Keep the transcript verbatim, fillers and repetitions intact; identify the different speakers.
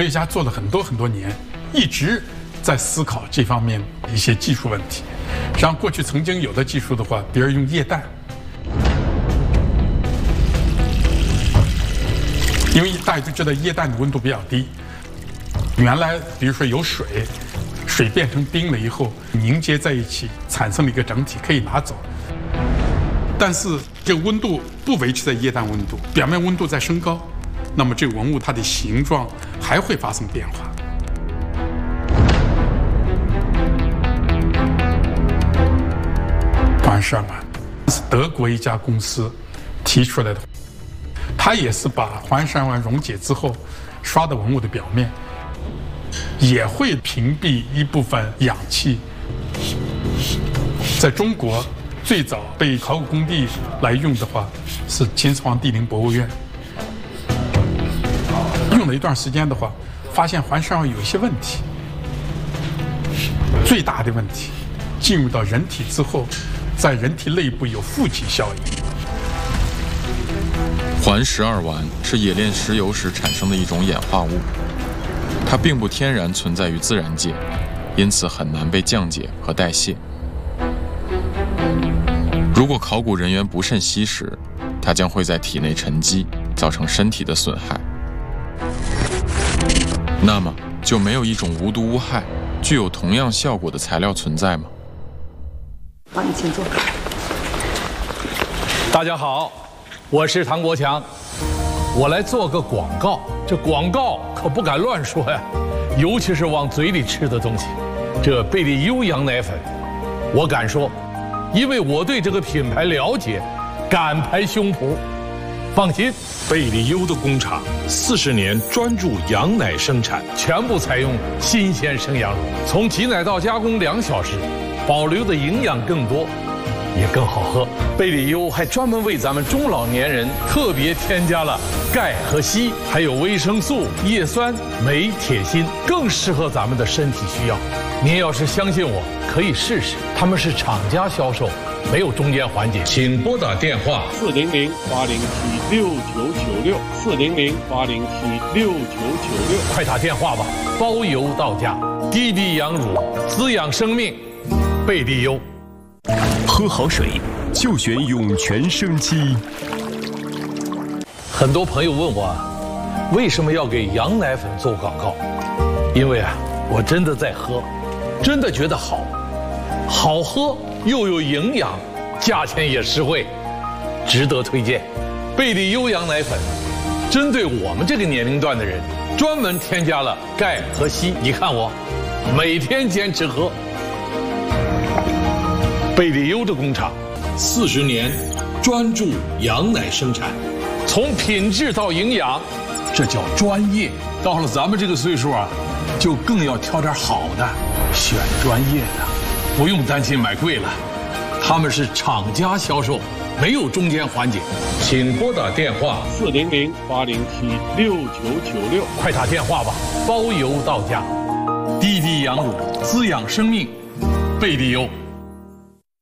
Speaker 1: 科学家做了很多很多年，一直在思考这方面一些技术问题。像过去曾经有的技术的话，比如用液氮，因为大家都知道液氮的温度比较低，原来比如说有水，水变成冰了以后凝结在一起，产生了一个整体，可以拿走。但是这个温度不维持在液氮温度，表面温度在升高，那么这个文物它的形状还会发生变化。环十二碗是德国一家公司提出来的，它也是把环十二碗溶解之后刷到文物的表面，也会屏蔽一部分氧气。在中国最早被考古工地来用的话，是秦始皇帝陵博物院。用了一段时间的话，发现环十二碗有一些问题。最大的问题，进入到人体之后，在人体内部有负极效应。
Speaker 2: 环十二烷是冶炼石油时产生的一种演化物，它并不天然存在于自然界，因此很难被降解和代谢。如果考古人员不慎吸食，它将会在体内沉积，造成身体的损害。那么，就没有一种无毒无害、具有同样效果的材料存在吗？
Speaker 3: 好，你请坐。
Speaker 4: 大家好，我是唐国强，我来做个广告。这广告可不敢乱说呀，尤其是往嘴里吃的东西。这贝利优羊奶粉，我敢说，因为我对这个品牌了解，敢拍胸脯。放心，
Speaker 5: 贝利优的工厂四十年专注羊奶生产，
Speaker 4: 全部采用新鲜生羊乳，从挤奶到加工两小时，保留的营养更多，也更好喝。贝利优还专门为咱们中老年人特别添加了钙和硒，还有维生素、叶酸、镁、铁、锌，更适合咱们的身体需要。您要是相信我，可以试试。他们是厂家销售，没有中间环节。请拨打电话
Speaker 6: 四零零八零七六九九六四零零八零七六九九六，
Speaker 4: 快打电话吧，包邮到家。低低羊乳，滋养生命，贝利优。
Speaker 7: 喝好水就选涌泉生机。
Speaker 4: 很多朋友问我，为什么要给羊奶粉做广告？因为啊，我真的在喝，真的觉得好，好喝又有营养，价钱也实惠，值得推荐。贝利优羊奶粉，针对我们这个年龄段的人，专门添加了钙和硒。你看我，每天坚持喝。贝利优的工厂，四十年专注羊奶生产，从品质到营养，这叫专业。到了咱们这个岁数啊，就更要挑点好的，选专业的，不用担心买贵了。他们是厂家销售，没有中间环节。请拨打电话
Speaker 6: 四零零八零七六九九六，
Speaker 4: 快打电话吧，包邮到家。低低羊乳，滋养生命，贝利优。